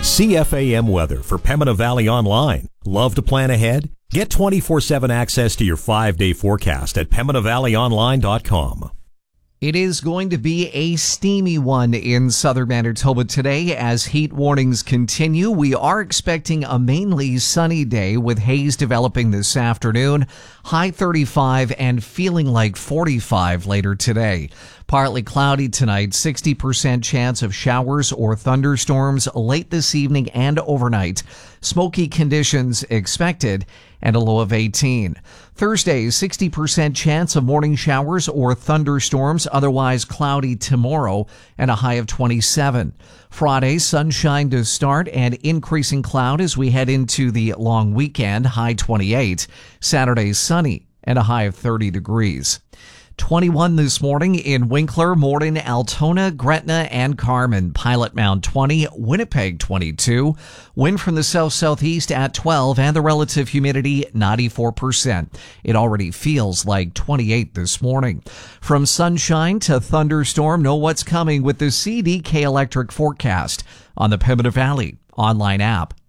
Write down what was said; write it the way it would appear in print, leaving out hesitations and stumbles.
CFAM weather for Pembina Valley Online. Love to plan ahead? Get 24/7 access to your 5-day forecast at PembinaValleyOnline.com. It is going to be a steamy one in southern Manitoba today as heat warnings continue. We are expecting a mainly sunny day with haze developing this afternoon. High 35 and feeling like 45 later today. Partly cloudy tonight, 60% chance of showers or thunderstorms late this evening and overnight. Smoky conditions expected and a low of 18. Thursday, 60% chance of morning showers or thunderstorms, otherwise cloudy tomorrow and a high of 27. Friday, sunshine to start and increasing cloud as we head into the long weekend, high 28. Saturday, sunny and a high of 30 degrees. 21 this morning in Winkler, Morden, Altona, Gretna, and Carman. Pilot Mound 20, Winnipeg 22. Wind from the south-southeast at 12 and the relative humidity 94%. It already feels like 28 this morning. From sunshine to thunderstorm, know what's coming with the CDK Electric forecast on the Pembina Valley online app.